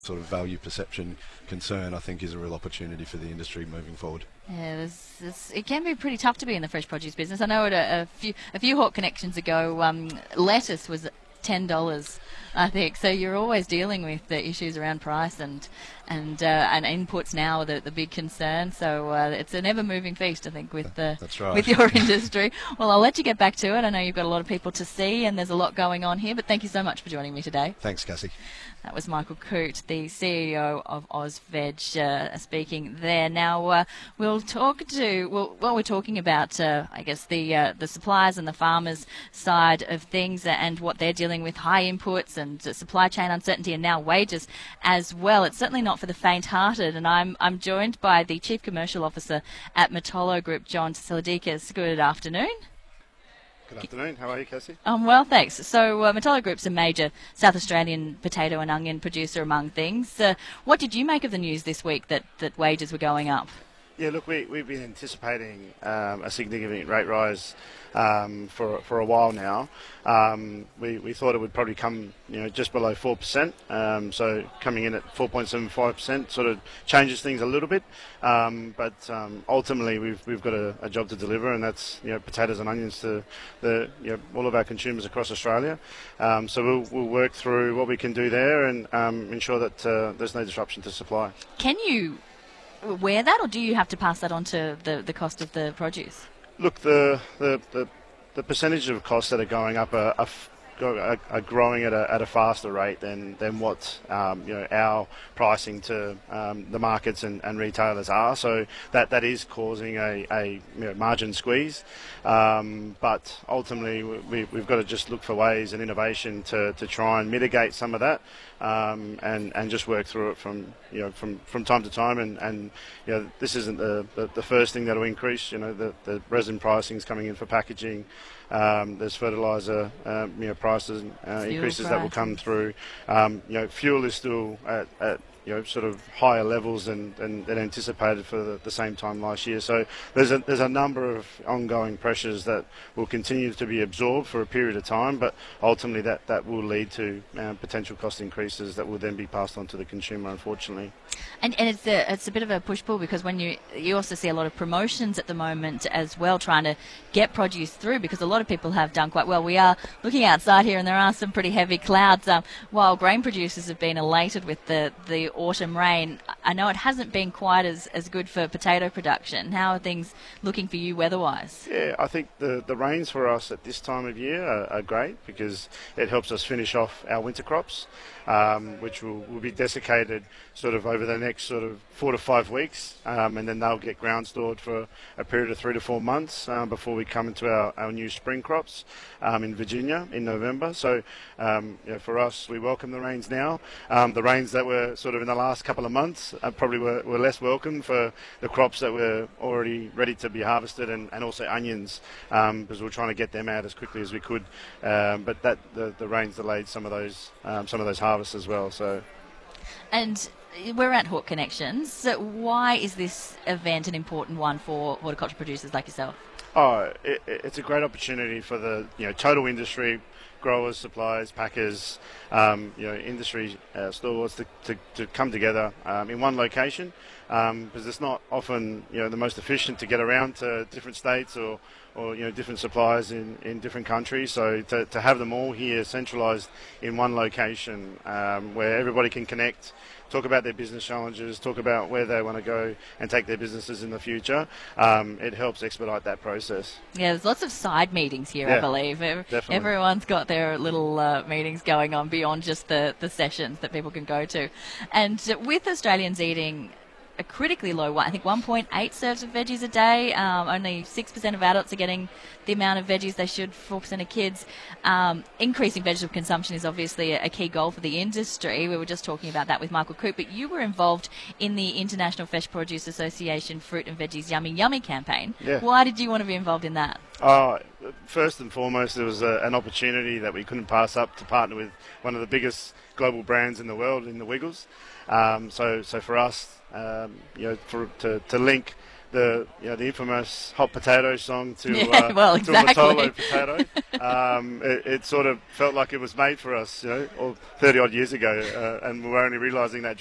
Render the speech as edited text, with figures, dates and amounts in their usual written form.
sort of value perception concern, I think is a real opportunity for the industry moving forward. Yeah, it can be pretty tough to be in the fresh produce business. I know a few Hawk Connections ago, lettuce was $10, I think. So you're always dealing with the issues around price and inputs now are the big concern. So it's an ever-moving feast, I think, with That's right. with your industry. Well, I'll let you get back to it. I know you've got a lot of people to see, and there's a lot going on here. But thank you so much for joining me today. Thanks, Cassie. That was Michael Coote, the CEO of AusVeg, speaking there. Now, we're talking about, I guess, the suppliers and the farmers side of things and what they're dealing with, high inputs and supply chain uncertainty and now wages as well. It's certainly not for the faint-hearted, and I'm joined by the Chief Commercial Officer at Metolo Group, John Tsiladikas. Good afternoon. Good afternoon. How are you, Cassie? Well, thanks. So Metolo Group's a major South Australian potato and onion producer, among things. What did you make of the news this week that wages were going up? Yeah, look, we've been anticipating a significant rate rise for a while now. We thought it would probably come, just below 4%. So coming in at 4.75% sort of changes things a little bit. But ultimately, we've got a job to deliver, and that's potatoes and onions to all of our consumers across Australia. So we'll work through what we can do there and ensure that there's no disruption to supply. Can you wear that, or do you have to pass that on to the cost of the produce? Look, the percentage of costs that are going up are growing at a faster rate than what our pricing to the markets and retailers are. So that is causing a margin squeeze. But ultimately, we've got to just look for ways and innovation to try and mitigate some of that, and just work through it from time to time. And this isn't the first thing that will increase. The resin pricing is coming in for packaging. There's fertiliser prices increases that will come through. Fuel is still at sort of higher levels than anticipated for the same time last year. So there's a number of ongoing pressures that will continue to be absorbed for a period of time, but ultimately that will lead to potential cost increases that will then be passed on to the consumer, unfortunately. And it's a bit of a push-pull, because when you also see a lot of promotions at the moment as well, trying to get produce through, because a lot of people have done quite well. We are looking outside here and there are some pretty heavy clouds, while grain producers have been elated with the autumn rain. I know it hasn't been quite as good for potato production. How are things looking for you weather-wise? Yeah, I think the rains for us at this time of year are great, because it helps us finish off our winter crops, which will be desiccated sort of over the next sort of 4 to 5 weeks, and then they'll get ground stored for a period of 3 to 4 months before we come into our new spring crops in Virginia in November. So for us, we welcome the rains now. The rains that were sort of in the last couple of months probably were less welcome for the crops that were already ready to be harvested, and also onions, because we're trying to get them out as quickly as we could. But the rains delayed some of those harvests as well. So. And we're at Hawk Connections. So why is this event an important one for horticulture producers like yourself? It's a great opportunity for the total industry, growers, suppliers, packers, industry stalwarts to come together in one location, because it's not often the most efficient to get around to different states or different suppliers in different countries. So to have them all here centralised in one location, where everybody can connect, talk about their business challenges, talk about where they want to go and take their businesses in the future, it helps expedite that process. Yeah, there's lots of side meetings here, I believe. Definitely. Everyone's got their little meetings going on beyond just the sessions that people can go to. And with Australians eating a critically low one, I think 1.8 serves of veggies a day. Only 6% of adults are getting the amount of veggies they should, 4% of kids. Increasing vegetable consumption is obviously a key goal for the industry. We were just talking about that with Michael Coote, but you were involved in the International Fresh Produce Association Fruit and Veggies Yummy Yummy campaign. Yeah. Why did you want to be involved in that? First and foremost, it was an opportunity that we couldn't pass up to partner with one of the biggest global brands in the world, in the Wiggles. So for us, to link the infamous hot potato song to Yeah, well, to a exactly. Matolo potato. It sort of felt like it was made for us, or 30 odd years ago, and we're only realising that